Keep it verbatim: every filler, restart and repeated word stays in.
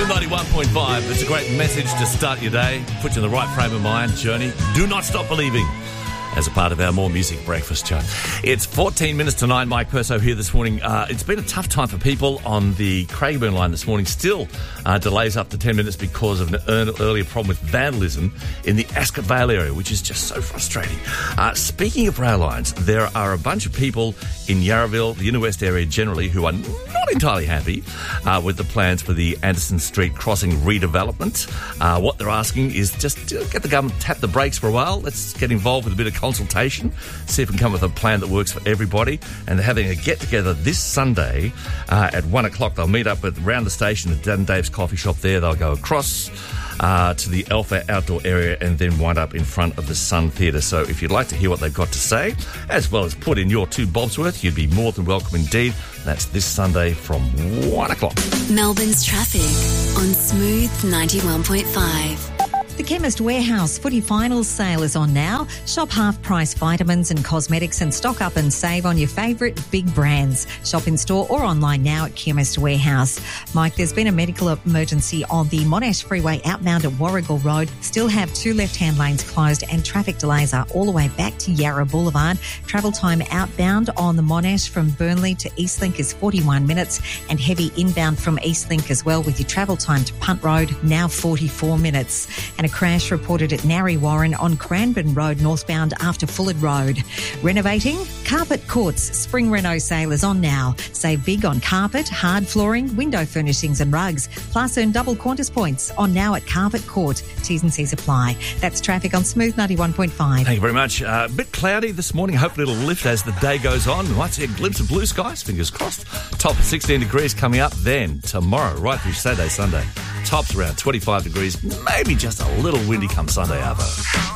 Smooth ninety-one point five. It's a great message to start your day. Put you in the right frame of mind. Journey. Do not stop believing. As a part of our More Music Breakfast show. It's fourteen minutes to nine. Mike Perso here this morning. Uh, it's been a tough time for people on the Craigburn line this morning. Still uh, delays up to ten minutes because of an earlier problem with vandalism in the Ascot Vale area, which is just so frustrating. Uh, speaking of rail lines, there are a bunch of people in Yarraville, the Inner West area generally, who are not entirely happy uh, with the plans for the Anderson Street crossing redevelopment. Uh, what they're asking is just get the government to tap the brakes for a while. Let's get involved with a bit of consultation, see if we can come up with a plan that works for everybody. And they're having a get-together this Sunday uh, at one o'clock. They'll meet up at, around the station at Dan Dave's coffee shop there. They'll go across uh, to the Alpha outdoor area and then wind up in front of the Sun Theatre. So if you'd like to hear what they've got to say, as well as put in your two bobs worth, you'd be more than welcome indeed. That's this Sunday from one o'clock. Melbourne's traffic on Smooth ninety-one point five. The Chemist Warehouse Footy Finals sale is on now. Shop half-price vitamins and cosmetics and stock up and save on your favourite big brands. Shop in store or online now at Chemist Warehouse. Mike, there's been a medical emergency on the Monash Freeway outbound at Warrigal Road. Still have two left-hand lanes closed and traffic delays are all the way back to Yarra Boulevard. Travel time outbound on the Monash from Burnley to Eastlink is forty-one minutes and heavy inbound from Eastlink as well, with your travel time to Punt Road now forty-four minutes. And a crash reported at Narry Warren on Cranbourne Road northbound after Fullard Road. Renovating? Carpet Court's Spring Reno sale is on now. Save big on carpet, hard flooring, window furnishings and rugs. Plus earn double Qantas points on now at Carpet Court. T's and C's apply. That's traffic on Smooth ninety-one point five. Thank you very much. Uh, a bit cloudy this morning. Hopefully it'll lift as the day goes on. We might see a glimpse of blue skies. Fingers crossed. Top of sixteen degrees coming up. Then tomorrow, right through Saturday, Sunday, tops around twenty-five degrees. Maybe just a little windy come Sunday, Arvo.